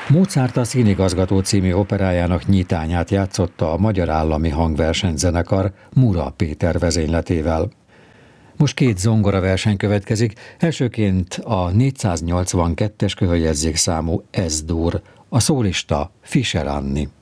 Mozart a Színigazgató című operájának nyitányát játszotta a Magyar Állami Hangversenyzenekar Mura Péter vezényletével. Most két zongoraverseny következik, elsőként a 482-es köhöljegyzékszámú Ez-dur, a szólista Fischer Anni.